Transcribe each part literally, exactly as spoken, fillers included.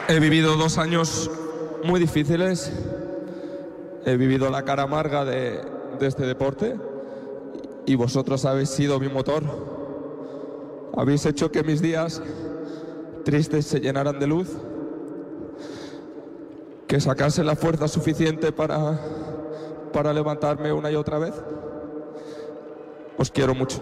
He vivido dos años muy difíciles, he vivido la cara amarga de, de este deporte y vosotros habéis sido mi motor. Habéis hecho que mis días tristes se llenaran de luz, que sacase la fuerza suficiente para, para levantarme una y otra vez. Os quiero mucho.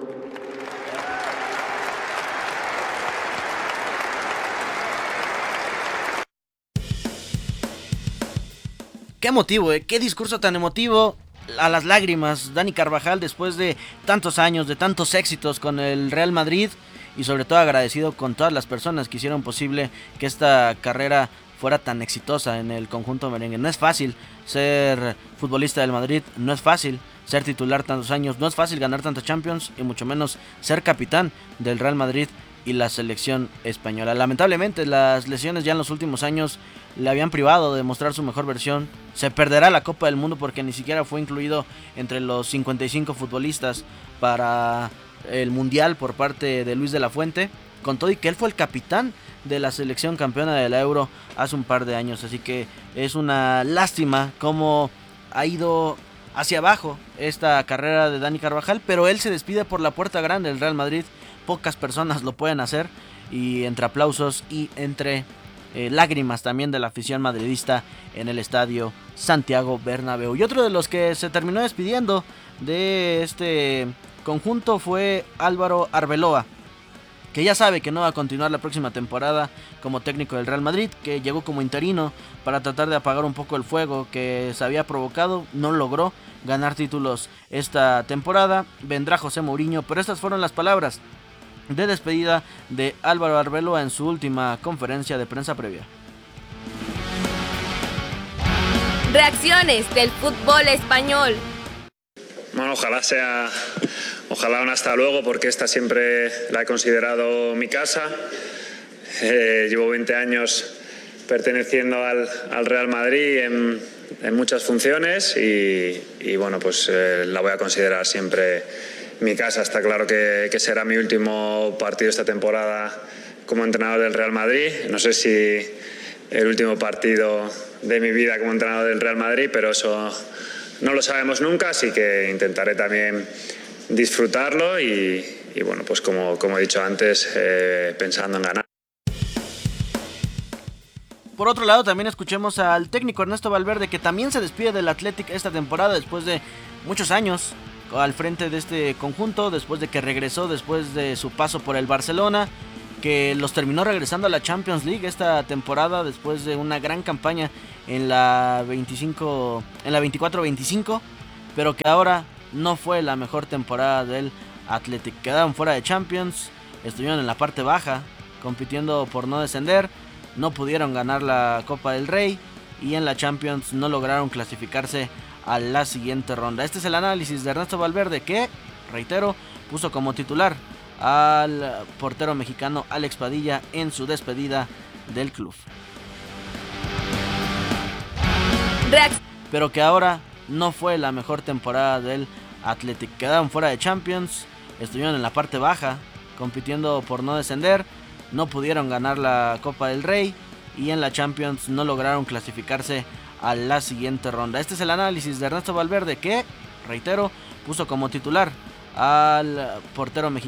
Qué emotivo, ¿eh? Qué discurso tan emotivo. A las lágrimas, Dani Carvajal, después de tantos años, de tantos éxitos con el Real Madrid, y sobre todo agradecido con todas las personas que hicieron posible que esta carrera fuera tan exitosa en el conjunto merengue. No es fácil ser futbolista del Madrid, no es fácil ser titular tantos años, no es fácil ganar tantos Champions y mucho menos ser capitán del Real Madrid y la selección española. Lamentablemente las lesiones ya en los últimos años le habían privado de mostrar su mejor versión. Se perderá la Copa del Mundo porque ni siquiera fue incluido entre los cincuenta y cinco futbolistas para el Mundial por parte de Luis de la Fuente, con todo y que él fue el capitán de la selección campeona de la Euro hace un par de años. Así que es una lástima cómo ha ido hacia abajo esta carrera de Dani Carvajal, pero él se despide por la puerta grande del Real Madrid. Pocas personas lo pueden hacer, y entre aplausos y entre eh, lágrimas también de la afición madridista en el estadio Santiago Bernabéu. Y otro de los que se terminó despidiendo de este conjunto fue Álvaro Arbeloa, que ya sabe que no va a continuar la próxima temporada como técnico del Real Madrid, que llegó como interino para tratar de apagar un poco el fuego que se había provocado. No logró ganar títulos esta temporada. Vendrá José Mourinho, pero estas fueron las palabras de despedida de Álvaro Arbeloa en su última conferencia de prensa previa. Reacciones del fútbol español. Bueno, ojalá sea, ojalá un hasta luego, porque esta siempre la he considerado mi casa. Eh, llevo veinte años perteneciendo al, al Real Madrid en, en muchas funciones y, y bueno, pues eh, la voy a considerar siempre mi casa. Está claro que, que será mi último partido esta temporada como entrenador del Real Madrid. No sé si el último partido de mi vida como entrenador del Real Madrid, pero eso no lo sabemos nunca, así que intentaré también disfrutarlo y, y bueno, pues como, como he dicho antes, eh, pensando en ganar. Por otro lado, también escuchemos al técnico Ernesto Valverde, que también se despide del Athletic esta temporada después de muchos años al frente de este conjunto, después de que regresó después de su paso por el Barcelona, que los terminó regresando a la Champions League esta temporada después de una gran campaña en la veinticinco, en la veinticuatro veinticinco, pero que ahora no fue la mejor temporada del Athletic. Quedaron fuera de Champions, estuvieron en la parte baja compitiendo por no descender, no pudieron ganar la Copa del Rey y en la Champions no lograron clasificarse a la siguiente ronda. Este es el análisis de Ernesto Valverde, que, reitero, puso como titular al portero mexicano Alex Padilla en su despedida del club. Pero que ahora no fue la mejor temporada del Athletic. Quedaron fuera de Champions, estuvieron en la parte baja compitiendo por no descender, no pudieron ganar la Copa del Rey y en la Champions no lograron clasificarse a la siguiente ronda. Este es el análisis de Ernesto Valverde, que, reitero, puso como titular al portero mexicano